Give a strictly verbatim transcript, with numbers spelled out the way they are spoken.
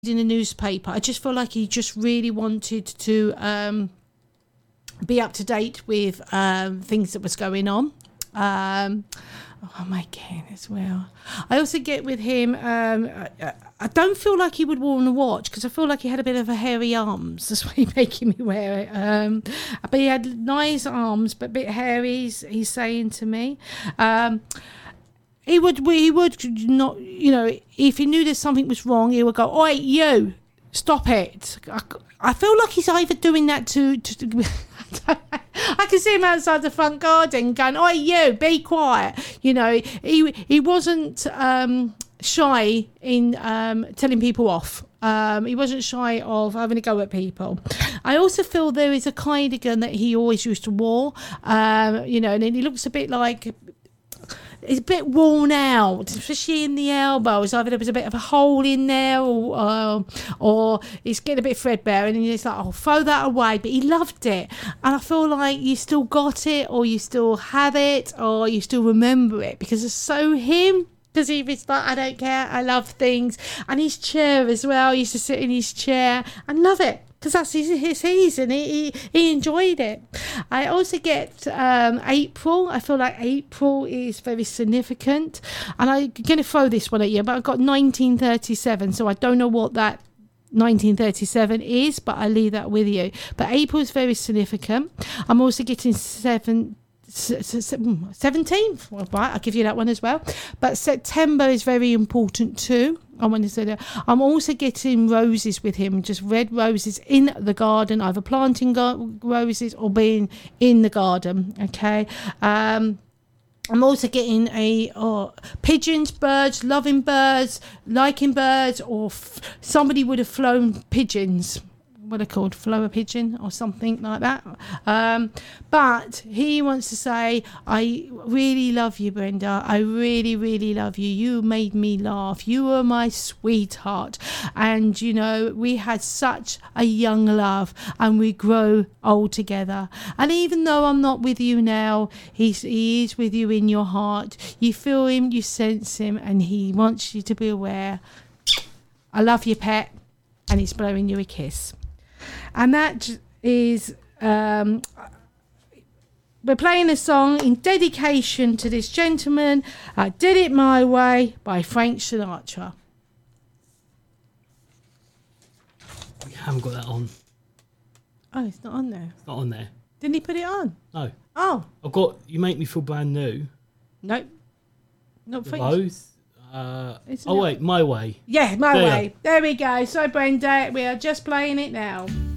in the newspaper. I just feel like he just really wanted to um, be up to date with um, things that was going on. Um, oh, my God, as well. I also get with him, um, I, I don't feel like he would want to watch because I feel like he had a bit of a hairy arms. That's why he's making me wear it. Um, but he had nice arms, but a bit hairy, he's, he's saying to me. Um, He would, he would not, you know, if he knew that something was wrong, he would go, "Oi, you, stop it." I, I feel like he's either doing that to, to I can see him outside the front garden going, "Oi, you, be quiet." You know, he he wasn't um, shy in um, telling people off. Um, he wasn't shy of having a go at people. I also feel there is a cardigan that he always used to wear, um, you know, and he looks a bit like... It's a bit worn out, especially in the elbows. Either there was a bit of a hole in there, or uh, or it's getting a bit threadbare, and it's like, oh, throw that away. But he loved it, and I feel like you still got it, or you still have it, or you still remember it because it's so him. Because he was like, I don't care, I love things. And his chair as well, he used to sit in his chair and love it. Because that's his, his season. He, he he enjoyed it. I also get um, April. I feel like April is very significant. And I'm going to throw this one at you, but I've got nineteen thirty-seven, so I don't know what that nineteen thirty-seven is, but I leave that with you. But April is very significant. I'm also getting seven... seventeenth, well, right, I'll give you that one as well. But September is very important too. I want to say that I'm also getting roses with him, just red roses in the garden, either planting go- roses or being in the garden. Okay. Um, I'm also getting a oh, pigeons, birds, loving birds, liking birds, or f- somebody would have flown pigeons. What are called, flower pigeon or something like that. Um, but he wants to say, I really love you, Brenda. I really, really love you. You made me laugh. You were my sweetheart. And, you know, we had such a young love and we grow old together. And even though I'm not with you now, he's, he is with you in your heart. You feel him, you sense him, and he wants you to be aware. I love you, pet. And he's blowing you a kiss. And that is, um, we're playing a song in dedication to this gentleman. I Did It My Way by Frank Sinatra. We haven't got that on. Oh, it's not on there. It's not on there. Didn't he put it on? No. Oh. I've got You Make Me Feel Brand New. Nope. Not Frank. Both. Uh, Isn't oh, it? wait, My Way. Yeah, My there Way. There we go. So, Brenda, we are just playing it now.